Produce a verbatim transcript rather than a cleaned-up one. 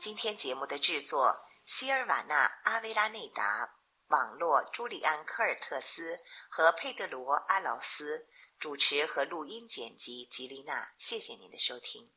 今天节目的制作希尔瓦纳·阿维拉内达，网络朱利安·科尔特斯和佩德罗·阿劳斯，主持和录音剪辑吉丽娜。谢谢您的收听。